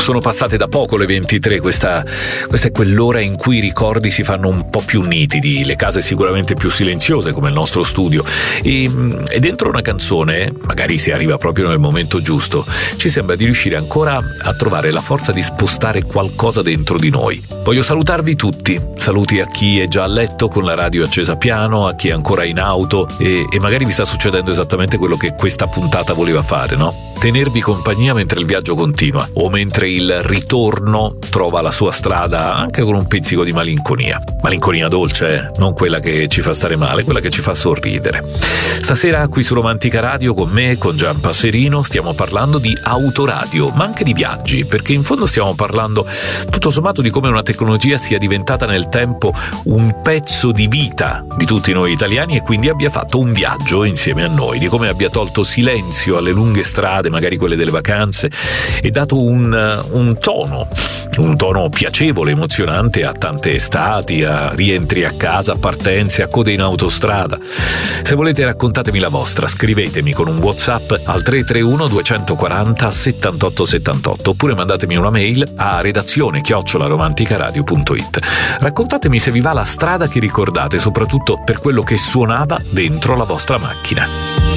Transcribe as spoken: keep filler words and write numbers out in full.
sono passate da poco le ventitré, questa, questa è quell'ora in cui i ricordi si fanno un po' più nitidi, le case sicuramente più silenziose come il nostro studio e, e dentro una canzone, magari si arriva proprio nel momento giusto, ci sembra di riuscire ancora a trovare la forza di spostare qualcosa dentro di noi. Voglio salutarvi tutti, saluti a chi è già a letto con la radio accesa piano, a chi è ancora in auto e, e magari vi sta succedendo esattamente quello che questa puntata voleva fare, no? Tenervi compagnia mentre il viaggio continua o mentre il ritorno trova la sua strada anche con un pizzico di malinconia. Malinconia dolce, eh? Non quella che ci fa stare male, quella che ci fa sorridere. Stasera qui su Romantica Radio con me, con Gian Passerino, stiamo parlando di autoradio, ma anche di viaggi, perché in fondo stiamo parlando tutto sommato di come una tecnologia sia diventata nel tempo un pezzo di vita di tutti noi italiani e quindi abbia fatto un viaggio insieme a noi, di come abbia tolto silenzio alle lunghe strade, magari quelle delle vacanze, e dato un, un tono, un tono piacevole, emozionante a tante estati, a rientri a casa, a partenze, a code in autostrada. Se volete raccontatemi la vostra, scrivetemi con un WhatsApp al tre tre uno due quattro zero settantotto settantotto oppure mandatemi una mail a redazione chiocciola romanticaradio punto it. Raccontatemi se vi va la strada che ricordate, soprattutto per quello che suonava dentro la vostra macchina.